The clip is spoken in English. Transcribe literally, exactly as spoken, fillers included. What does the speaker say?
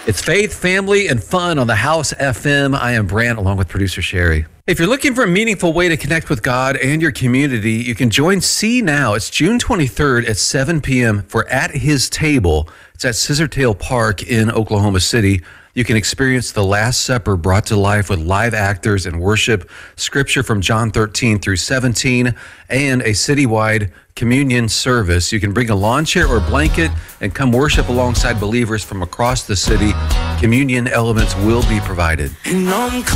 It's faith, family, and fun on the House F M. I am Brant, along with producer Sherry. If you're looking for a meaningful way to connect with God and your community, you can join See Now. It's June twenty-third at seven p.m. for At His Table. It's at Scissortail Park in Oklahoma City. You can experience the Last Supper brought to life with live actors and worship, scripture from John thirteen through seventeen, and a citywide communion service. You can bring a lawn chair or blanket and come worship alongside believers from across the city. Communion elements will be provided.